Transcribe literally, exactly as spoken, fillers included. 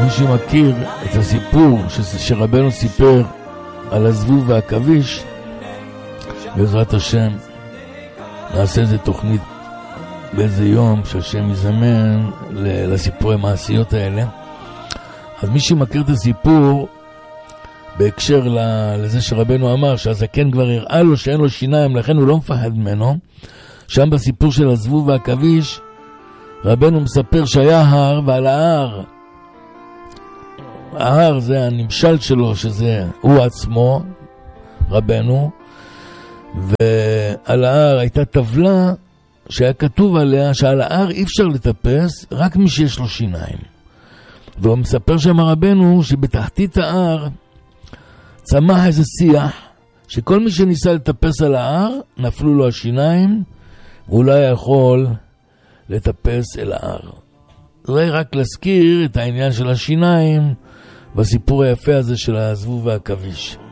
מי שמכיר את הסיפור שרבנו סיפר על הזבוב והעכביש, בעזרת השם נעשה איזה תוכנית באיזה יום שהשם יזמן לסיפורי המעשיות האלה. אז מי שמכיר את הסיפור בהקשר לזה שרבנו אמר שהזקן כבר הראה לו שאין לו שיניים, לכן הוא לא מפחד ממנו, שם בסיפור של הזבוב והעכביש רבנו מספר שהיה הר, ועל ההר, ההר זה הנמשל שלו, שזה הוא עצמו, רבנו, ועל ההר הייתה טבלה שהיה כתוב עליה שעל ההר אי אפשר לטפס, רק מי שיש לו שיניים. והוא מספר שם רבנו שבתחתית ההר צמח איזה שיח, שכל מי שניסה לטפס על ההר נפלו לו השיניים, והוא לא יכול לטפס אל ההר. זה רק להזכיר את העניין של השיניים בסיפור היפה הזה של הזבוב והעכביש.